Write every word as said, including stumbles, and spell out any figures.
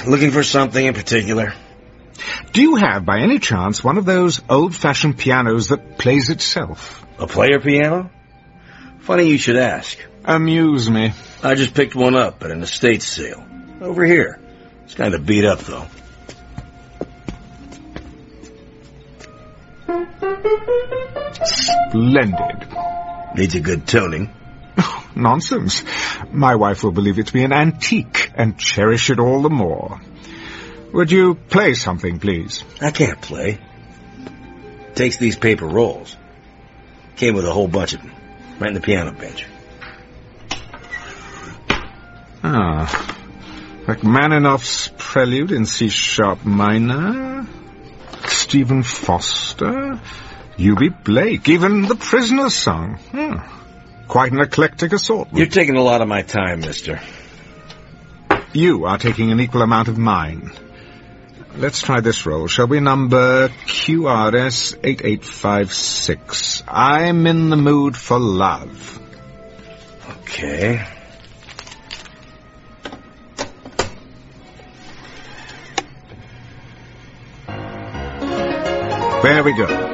Looking for something in particular? Do you have, by any chance, one of those old-fashioned pianos that plays itself? A player piano? Funny you should ask. Amuse me. I just picked one up at an estate sale. Over here. It's kind of beat up, though. Splendid. Needs a good tuning. Nonsense. My wife will believe it to be an antique and cherish it all the more. Would you play something, please? I can't play. Takes these paper rolls. Came with a whole bunch of them. Right in the piano bench. Ah. Rachmaninoff's Prelude in C-sharp minor. Stephen Foster. U B Blake. Even The Prisoner's Song. Hmm. Quite an eclectic assortment. You're taking a lot of my time, mister. You are taking an equal amount of mine. Let's try this roll, shall we? Number Q R S eight eight five six. I'm in the mood for love. Okay. There we go.